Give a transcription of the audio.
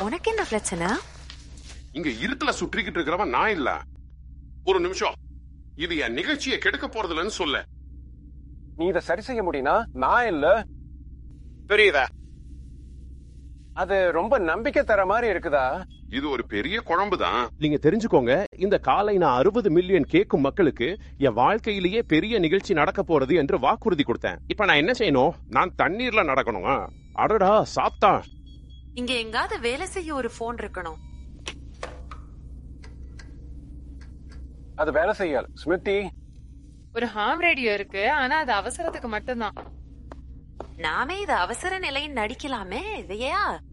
உனக்கு என்ன பிரச்சனை? இங்க இருட்டுல சுற்றிக்கிட்டு இருக்கிறவன் நான் இல்ல. ஒரு நிமிஷம், இது என் நிகழ்ச்சியை கெடுக்க போறதில்லன்னு சொல்ல. நீ இத சரி செய்ய முடியும்னா நான் இல்ல. தெரியுதா? அது ரொம்ப நம்பிக்கை தர மாதிரி இருக்குதா? இது ஒரு பெரிய குழம்பு தான். நீங்க தெரிஞ்சுக்கோங்க, இந்த காலை நான் 60 மில்லியன் கேட்கும் மக்களுக்கு என் வாழ்க்கையிலேயே பெரிய நிகழ்ச்சி நடக்க போறது என்று வாக்குறுதி கொடுத்தேன். இப்ப நான் என்ன செய்யணும்? நான் தண்ணீர்ல நடக்கணும். அடடா சாத்தா, இங்க எங்காவது வேலை செய்ய ஒரு போன் இருக்கணும். அது வேலை செய்யல. ஸ்மிருதி, ஒரு ஹாம் ரேடியோ இருக்கு, ஆனா அது அவசரத்துக்கு மட்டும்தான். நாமே இது அவசர நிலைன்னு நடிக்கலாமே, இதையா?